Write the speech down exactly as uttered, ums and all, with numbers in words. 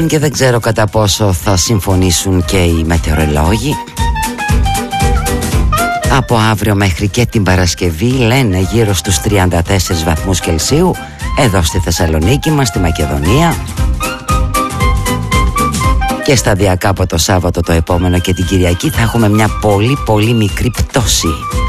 Αν και δεν ξέρω κατά πόσο θα συμφωνήσουν και οι μετεωρολόγοι. Από αύριο μέχρι και την Παρασκευή λένε γύρω στους τριάντα τέσσερις βαθμούς Κελσίου εδώ στη Θεσσαλονίκη μας, στη Μακεδονία. Και σταδιακά από το Σάββατο το επόμενο και την Κυριακή θα έχουμε μια πολύ πολύ μικρή πτώση.